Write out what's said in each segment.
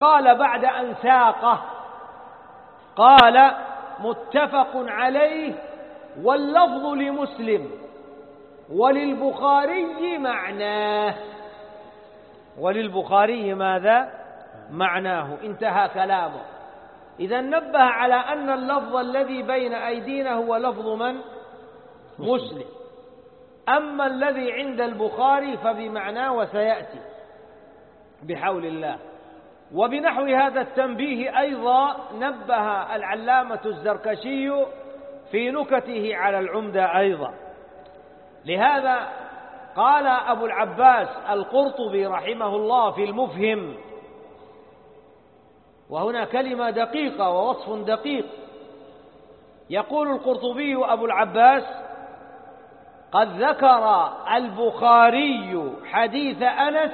قال بعد أن ساقه قال متفق عليه واللفظ لمسلم وللبخاري معناه. وللبخاري ماذا؟ معناه. انتهى كلامه. إذا نبه على أن اللفظ الذي بين أيدينا هو لفظ من؟ مسلم. أما الذي عند البخاري فبمعناه وسيأتي بحول الله. وبنحو هذا التنبيه أيضا نبه العلامة الزركشي في نكته على العمدة أيضا. لهذا قال أبو العباس القرطبي رحمه الله في المفهم، وهنا كلمة دقيقة ووصف دقيق، يقول القرطبي أبو العباس: قد ذكر البخاري حديث أنس.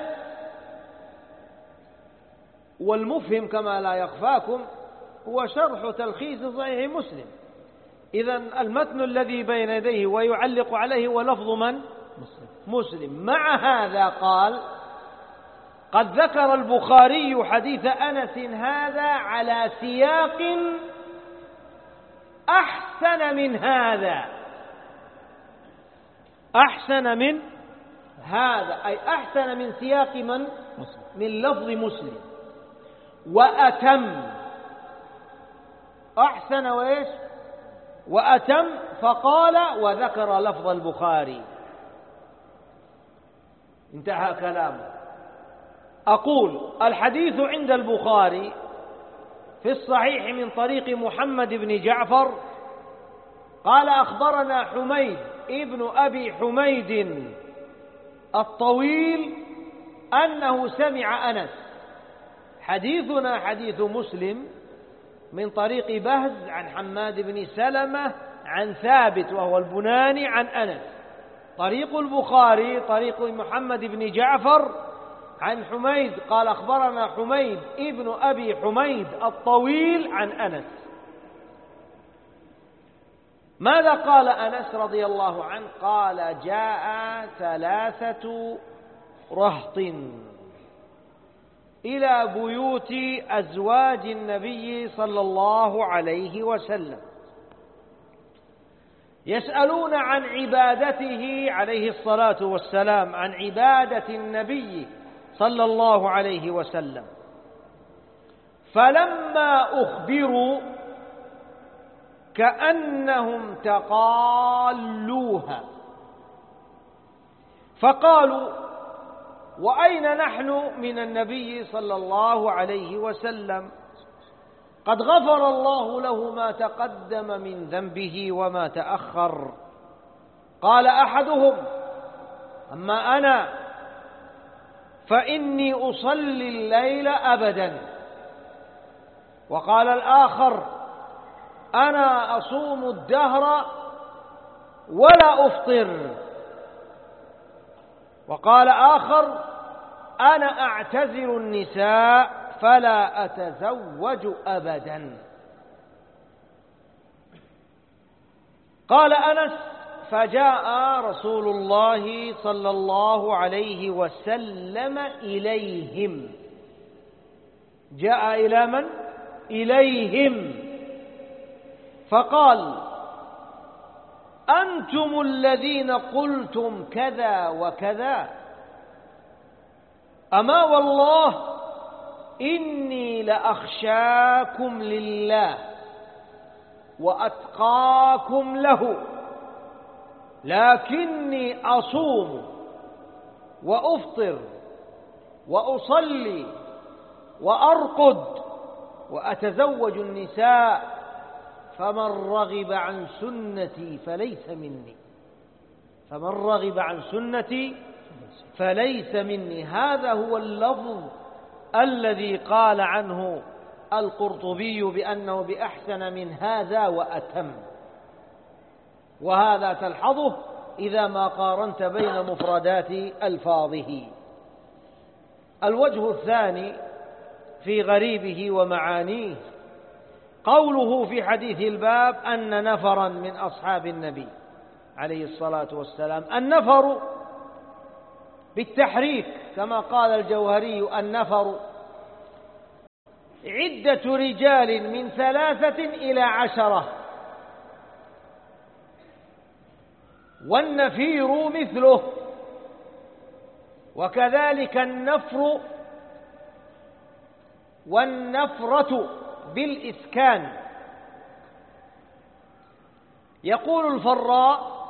والمفهم كما لا يخفاكم هو شرح تلخيص صحيح مسلم. إذن المتن الذي بين يديه ويعلق عليه هو لفظ من؟ مسلم. مع هذا قال: قد ذكر البخاري حديث أنس هذا على سياق أحسن من هذا. أحسن من هذا أي أحسن من سياق من؟ من لفظ مسلم. وأتم. أحسن وإيش؟ وأتم. فقال: وذكر لفظ البخاري. انتهى كلامه. أقول: الحديث عند البخاري في الصحيح من طريق محمد بن جعفر قال: أخبرنا حميد ابن أبي حميد الطويل أنه سمع أنس. حديثنا حديث مسلم من طريق بهز عن حماد بن سلمة عن ثابت وهو البناني عن أنس. طريق البخاري طريق محمد بن جعفر عن حميد قال: أخبرنا حميد ابن أبي حميد الطويل عن أنس. ماذا قال أنس رضي الله عنه؟ قال: جاء 3 رهط إلى بيوت أزواج النبي صلى الله عليه وسلم يسألون عن عبادته عليه الصلاة والسلام، عن عبادة النبي صلى الله عليه وسلم. فلما أخبروا كأنهم تقالوها فقالوا: وأين نحن من النبي صلى الله عليه وسلم؟ قد غفر الله له ما تقدم من ذنبه وما تأخر. قال أحدهم: أما أنا فإني أصلي الليل أبدا. وقال الآخر: أنا أصوم الدهر ولا أفطر. وقال آخر: أنا أعتزل النساء فلا أتزوج أبدا. قال أنس: فجاء رسول الله صلى الله عليه وسلم إليهم. جاء إلى من؟ إليهم. فقال: أنتم الذين قلتم كذا وكذا؟ أما والله إني لأخشاكم لله وأتقاكم له، لكني أصوم وأفطر وأصلي وأرقد وأتزوج النساء، فمن رغب عن سنتي فليس مني. فمن رغب عن سنتي فليس مني. هذا هو اللفظ الذي قال عنه القرطبي بأنه بأحسن من هذا وأتم. وهذا تلحظه إذا ما قارنت بين مفردات ألفاظه. الوجه الثاني في غريبه ومعانيه قوله في حديث الباب أن نفرا من أصحاب النبي عليه الصلاة والسلام. النفر بالتحريك كما قال الجوهري: النفر عدة رجال من 3 إلى 10، والنفير مثله، وكذلك النفر والنفرة بالإسكان. يقول الفراء: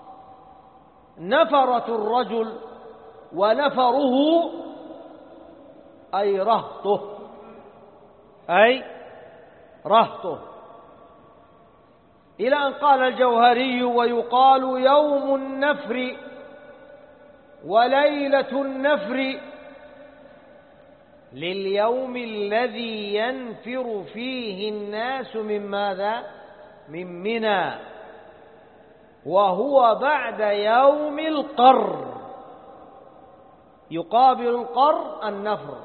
نفرة الرجل، ونفره أي رهطه، أي رهطه. إلى أن قال الجوهري: ويقال يوم النفر وليلة النفر لليوم الذي ينفر فيه الناس من ماذا؟ من منى، وهو بعد يوم القر. يقابل القر النفر.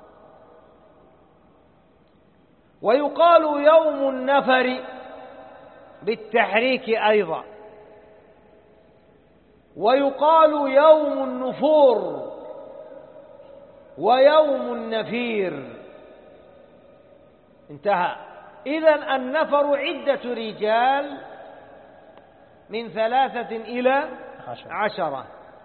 ويقال يوم النفر بالتحريك أيضا، ويقال يوم النفور ويوم النفير. انتهى. إذن النفر عدة رجال من 3 إلى 10.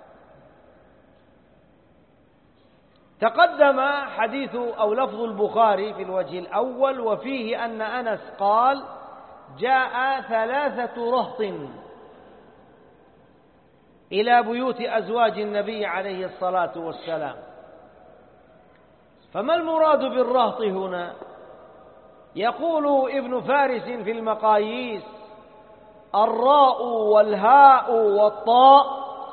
تقدم حديث أو لفظ البخاري في الوجه الأول، وفيه أن أنس قال: جاء 3 رهط إلى بيوت أزواج النبي عليه الصلاة والسلام. فما المراد بالرهط هنا؟ يقول ابن فارس في المقاييس: الراء والهاء والطاء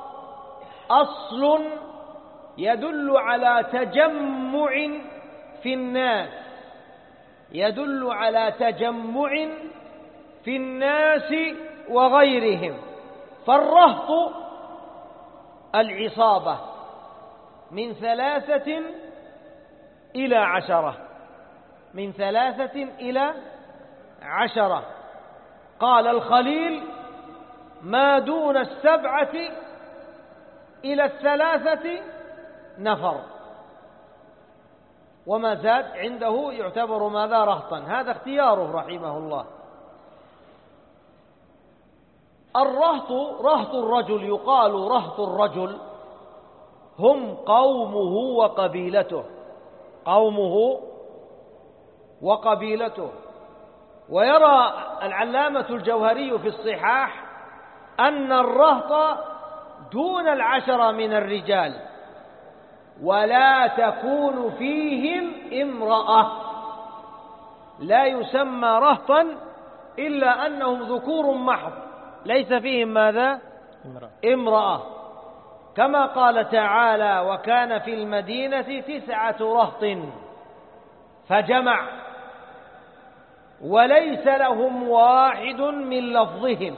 أصل يدل على تجمع في الناس، يدل على تجمع في الناس وغيرهم. فالرهط العصابة من 3 إلى 10، من 3 إلى 10. قال الخليل: ما دون 7 إلى 3 نفر، وما زاد عنده يعتبر ماذا؟ رهطا. هذا اختياره رحمه الله. الرهط، رهط الرجل، يقال رهط الرجل هم قومه وقبيلته، قومه وقبيلته. ويرى العلامة الجوهري في الصحاح أن الرهط دون 10 من الرجال، ولا تكون فيهم امرأة، لا يسمى رهطا إلا أنهم ذكور محض، ليس فيهم ماذا؟ امرأة. كما قال تعالى: وكان في المدينة 9 رهط فجمع، وليس لهم واحد من لفظهم.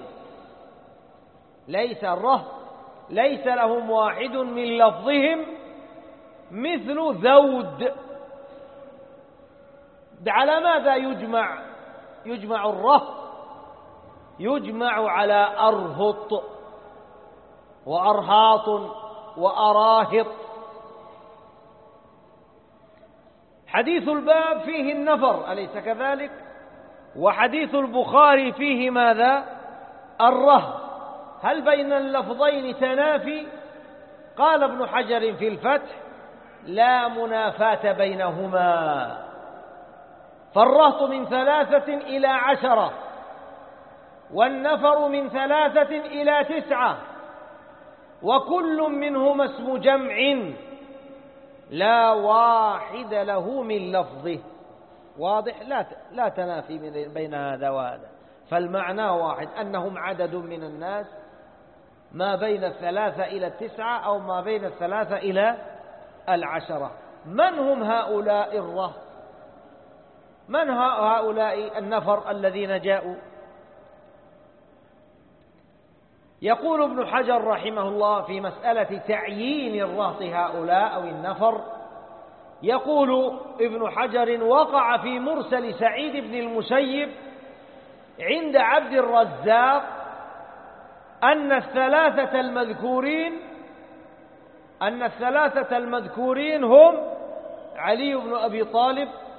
ليس الرهط ليس لهم واحد من لفظهم مثل ذود. على ماذا يجمع الرهط؟ يجمع على أرهط وأرهاط وأراهط. حديث الباب فيه النفر، أليس كذلك؟ وحديث البخاري فيه ماذا؟ الرهط. هل بين اللفظين تنافي؟ قال ابن حجر في الفتح: لا منافاة بينهما. فالرهط من 3 إلى 10، والنفر من 3 إلى 9، وكل منهما اسم جمع لا واحد له من لفظه. واضح؟ لا تنافي بين هذا وهذا، فالمعنى واحد، أنهم عدد من الناس ما بين 3 إلى 9، أو ما بين 3 إلى 10. من هم هؤلاء الرهط؟ من هؤلاء النفر الذين جاءوا؟ يقول ابن حجر رحمه الله في مسألة تعيين الرهط هؤلاء أو النفر، يقول ابن حجر: وقع في مرسل سعيد بن المسيب عند عبد الرزاق أن الثلاثة المذكورين هم علي بن أبي طالب